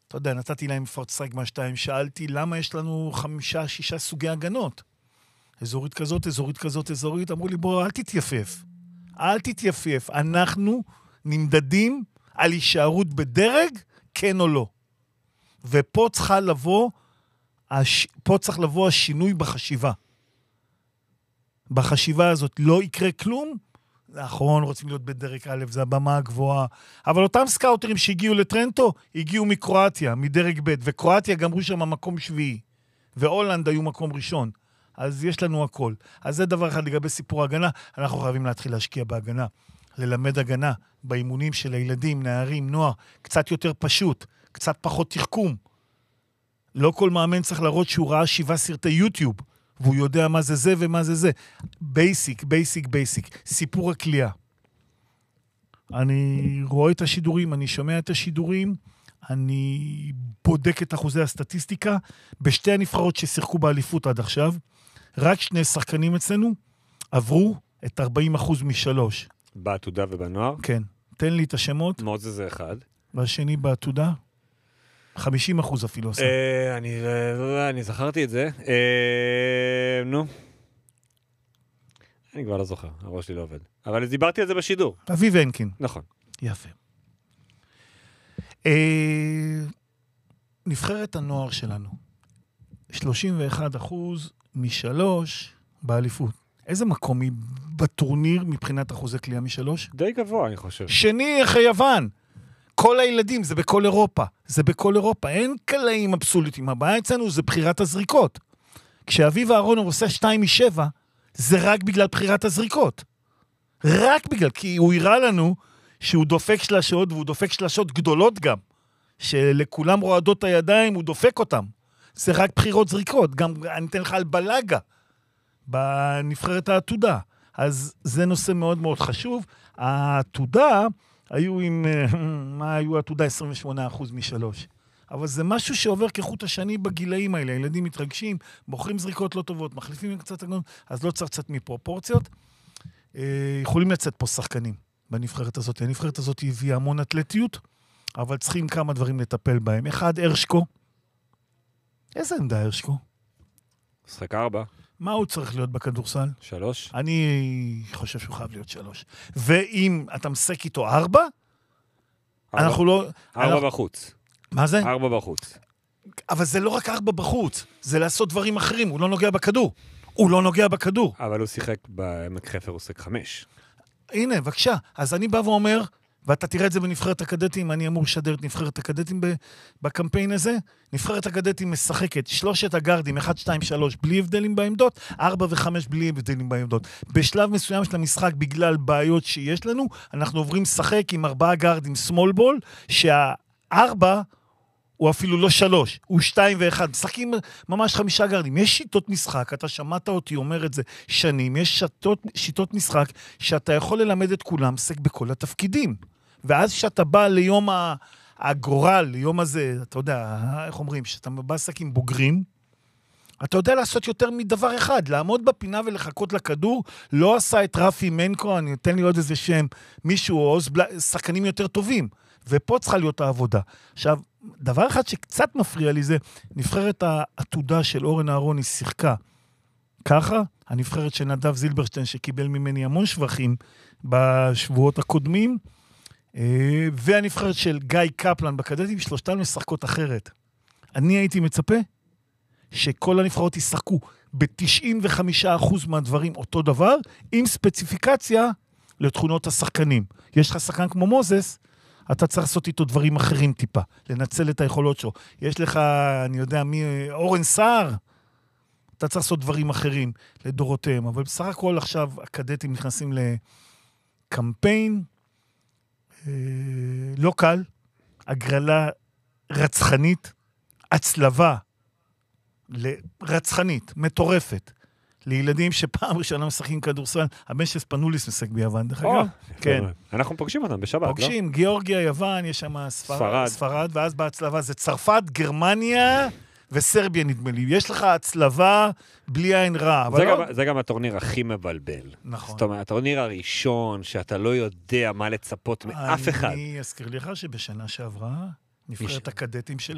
אתה יודע, נתתי להם פורטסטרייק 2, שאלתי למה יש לנו 5-6 סוגי הגנות. אזורית כזאת, אזורית כזאת, אזורית, אמרו לי, בוא, אל תתייפף. אל תתייפף. אנחנו נמדדים על הישארות בדרג, כן או לא. ופה צריך לבוא השינוי בחשיבה. בחשיבה הזאת לא יקרה כלום, נכון, רוצים להיות בדרג א', זה הבמה הגבוהה, אבל אותם סקאוטרים שהגיעו לטרנטו, הגיעו מקרואטיה, מדרג ב', וקרואטיה גמרו שם מקום שביעי, והולנד היו מקום ראשון, אז יש לנו הכל. אז זה דבר אחד לגבי סיפור הגנה, אנחנו חייבים להתחיל להשקיע בהגנה, ללמד הגנה, באימונים של הילדים, נערים, נוער, קצת יותר פשוט, קצת פחות תחכום. לא כל מאמן צריך להראות שהוא ראה 7 סרטי יוטיוב, והוא יודע מה זה זה ומה זה זה. בייסיק, בייסיק, בייסיק. סיפור הקליעה. אני רואה את השידורים, אני שומע את השידורים, אני בודק את אחוזי הסטטיסטיקה. בשתי הנבחרות ששיחקו באליפות עד עכשיו, רק 2 שחקנים אצלנו עברו את 40% מ3. בעתודה ובנוער? כן. תן לי את השמות. מוזס זה אחד. והשני בעתודה? 50% אפילו עושה. אני זכרתי את זה. נו. אני כבר לא זוכר, הראש שלי לא עובד. אבל דיברתי על זה בשידור. אביב הנקין. נכון. יפה. נבחרת הנוער שלנו. 31% מ3 באליפות. איזה מקום היא בטורניר מבחינת אחוזי קליעה מ3? די גבוה, אני חושב. שני אחרי יוון. כל הילדים, זה בכל אירופה. זה בכל אירופה. אין קלעים אבסולוטיים. הבעיה אצלנו זה בחירת הזריקות. כשאביב אהרונוב עושה 2 מ7, זה רק בגלל בחירת הזריקות. רק בגלל, כי הוא הראה לנו שהוא דופק שלשות, והוא דופק שלשות גדולות גם. שלכולם רועדות הידיים, הוא דופק אותם. זה רק בחירות זריקות. גם אני אתן לך על בלגה, בנבחרת העתודה. אז זה נושא מאוד מאוד חשוב. העתודה היו עם, מה היו העתודה? 28% מ3. אבל זה משהו שעובר כחוט השני בגילאים האלה. הילדים מתרגשים, בוחרים זריקות לא טובות, מחליפים קצת הגנות, אז לא צריך קצת מפרופורציות. יכולים לצאת פה שחקנים בנבחרת הזאת. הנבחרת הזאת הביאה המון אתלטיות, אבל צריכים כמה דברים לטפל בהם. אחד, הרשקו. איזה עמדה הרשקו? משחק 4. מה הוא צריך להיות בכדורסל? 3. אני חושב שהוא חייב להיות 3. ואם אתה מסק איתו 4, אנחנו לא... 4 בחוץ. מה זה? 4 בחוץ. אבל זה לא רק 4 בחוץ, זה לעשות דברים אחרים, הוא לא נוגע בכדור. הוא לא נוגע בכדור. אבל הוא שיחק בעמק חפר, הוא שיחק 5. הנה, בבקשה. אז אני בא ואומר, ואתה תראה את זה בנבחרת הקדטים, אני אמור לשדר את נבחרת הקדטים בקמפיין הזה. נבחרת הקדטים משחקת 3 הגארדים, 1, 2, 3, בלי הבדלים בעמדות, 4 ו5 בלי הבדלים בעמדות. בשלב מסוים של המשחק, בגלל בעיות שיש לנו, אנחנו עוברים לשחק עם 4 גארדים סמול בול, שה4 הוא אפילו לא 3, הוא 2 ו1. משחקים ממש 5 גארדים. יש שיטות משחק, אתה שמעת אותי אומר את זה שנים, יש שיטות משחק שאתה יכול ללמד את כולם, שק בכל התפקידים. ואז שאתה בא ליום הגורל, ליום הזה, אתה יודע, איך אומרים, שאתה בא שק עם בוגרים, אתה יודע לעשות יותר מדבר אחד, לעמוד בפינה ולחכות לכדור, לא עשה את רפי מנקו, אני אתן לי עוד איזה שם, מישהו או שחקנים יותר טובים. ופה צריכה להיות העבודה. עכשיו, דבר אחד שקצת מפריע לי זה, נבחרת העתודה של אורן אהרוני שיחקה ככה, הנבחרת של נדב זילברשטיין שקיבל ממני המון שבחים בשבועות הקודמים, והנבחרת של גיא קפלן בקדטים, שלושתן משחקות אחרת. אני הייתי מצפה שכל הנבחרות ישחקו ב-95% מהדברים אותו דבר, עם ספציפיקציה לתכונות השחקנים. יש לך שחקן כמו מוזס, אתה צריך לעשות איתו דברים אחרים טיפה, לנצל את היכולות שלו. יש לך, אני יודע מי, אורן סער, אתה צריך לעשות דברים אחרים לדורותיהם, אבל בסך הכל עכשיו הקדטים נכנסים לקמפיין, לא קל, הגרלה רצחנית, הצלבה רצחנית, מטורפת, לילדים שפעם ראשונה משחקים כדורסל, הבן של ספנוליס משחק ביוון, דרך אגב. כן. אנחנו פוגשים אותם בשבת, לא? פוגשים, גיאורגיה, יוון, יש שם ספרד, ואז בהצלבה זה צרפת, גרמניה וסרביה נדמה לי. יש לך הצלבה בלי עין רע. זה גם הטורניר הכי מבלבל. נכון. זאת אומרת, הטורניר הראשון, שאתה לא יודע מה לצפות מאף אחד. אני אזכיר לך שבשנה שעברה, נבחרת הקדטים של